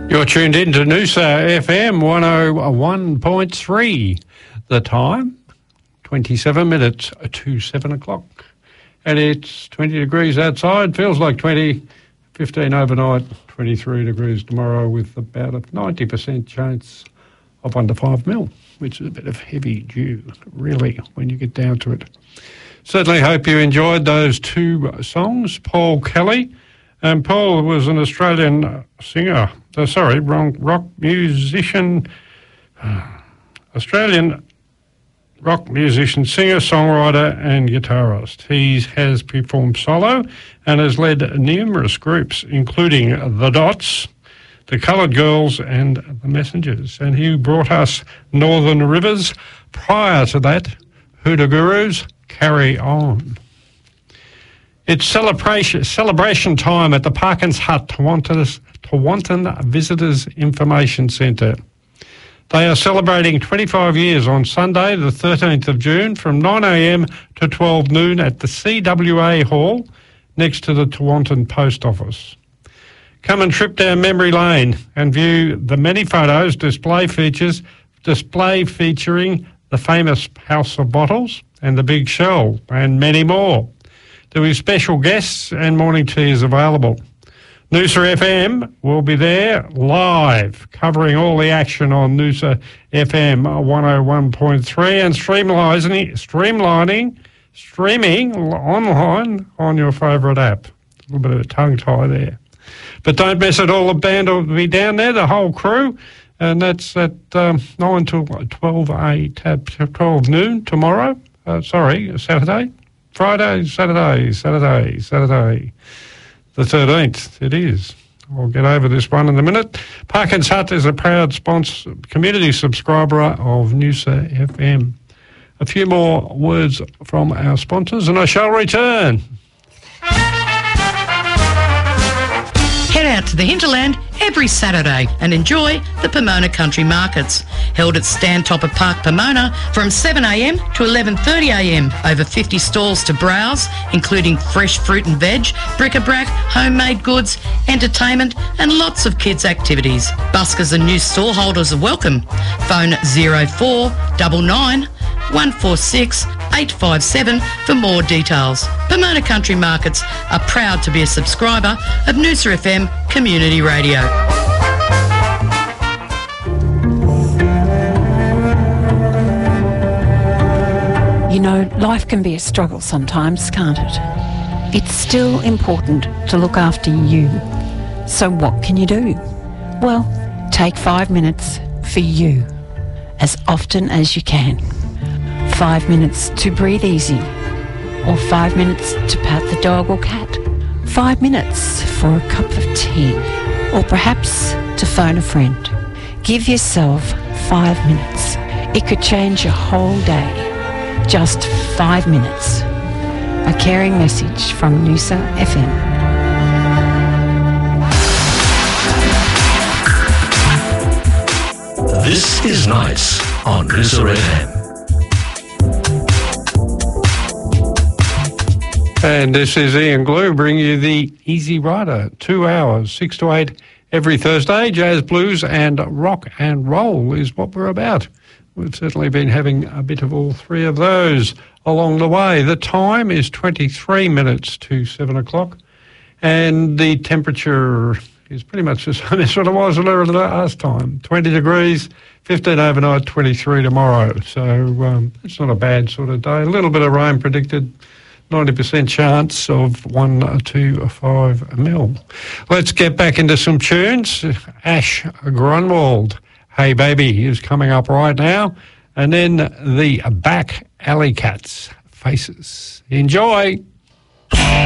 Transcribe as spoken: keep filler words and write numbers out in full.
You're tuned in to Noosa F M one oh one point three. The time, twenty-seven minutes to seven o'clock. And it's twenty degrees outside, feels like twenty, fifteen overnight, twenty-three degrees tomorrow with about a ninety percent chance of under five mil, which is a bit of heavy dew, really, when you get down to it. Certainly hope you enjoyed those two songs. Paul Kelly, and Paul was an Australian singer, uh, sorry, wrong, rock musician, uh, Australian rock musician, singer, songwriter and guitarist. He has performed solo and has led numerous groups, including The Dots, The Coloured Girls and The Messengers. And he brought us Northern Rivers. Prior to that, Hoodoo Gurus, Carry On. It's celebration celebration time at the Parkins Hut, Tewantin, Tewantin Visitors Information Centre. They are celebrating twenty-five years on Sunday, the thirteenth of June, from nine a m to twelve noon at the C W A Hall next to the Tewantin Post Office. Come and trip down memory lane and view the many photos, display features, display featuring the famous House of Bottles and the Big Shell and many more. There will be special guests and morning tea is available. Noosa F M will be there live, covering all the action on Noosa F M one oh one point three and streamlining, streamlining, streaming online on your favourite app. A little bit of a tongue tie there. But don't miss it, all the band will be down there, the whole crew, and that's at um, nine till twelve, a, twelve noon tomorrow. Uh, sorry, Saturday. Friday, Saturday, Saturday, Saturday. The thirteenth, it is. I'll get over this one in a minute. Parkins Hut is a proud sponsor, community subscriber of Noosa F M. A few more words from our sponsors and I shall return. Head out to the hinterland every Saturday and enjoy the Pomona Country Markets, held at Stantopper Park, Pomona, from seven a m to eleven thirty a m. Over fifty stalls to browse, including fresh fruit and veg, bric-a-brac, homemade goods, entertainment and lots of kids' activities. Buskers and new stall holders are welcome. Phone zero four nine nine, one four six, eight five seven for more details. Pomona Country Markets are proud to be a subscriber of Noosa F M Community Radio. You know, life can be a struggle sometimes, can't it? It's still important to look after you. So what can you do? Well, take five minutes for you, as often as you can. Five minutes to breathe easy, or five minutes to pat the dog or cat. Five minutes for a cup of tea, or perhaps to phone a friend. Give yourself five minutes. It could change your whole day. Just five minutes. A caring message from Noosa F M. This is Nights on Noosa F M. And this is Ian Glue bringing you the Easy Rider, two hours, six to eight every Thursday. Jazz, blues and rock and roll is what we're about. We've certainly been having a bit of all three of those along the way. The time is twenty-three minutes to seven o'clock and the temperature is pretty much the same as what it was last time. twenty degrees, fifteen overnight, twenty-three tomorrow. So um, it's not a bad sort of day. A little bit of rain predicted. ninety percent chance of one to five mil. Let's get back into some tunes. Ash Grunwald, Hey Baby, is coming up right now. And then the Back Alley Cats, Faces. Enjoy.